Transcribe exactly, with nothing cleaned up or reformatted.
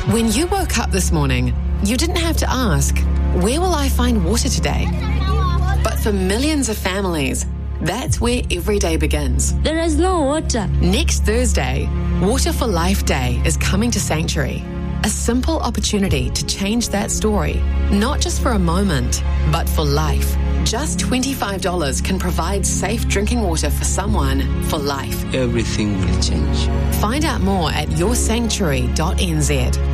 When you woke up this morning, you didn't have to ask, where will I find water today? But for millions of families, that's where every day begins. There is no water. Next Thursday, Water for Life Day is coming to Sanctuary. A simple opportunity to change that story, not just for a moment, but for life. Just twenty-five dollars can provide safe drinking water for someone for life. Everything will change. Find out more at your sanctuary dot n z.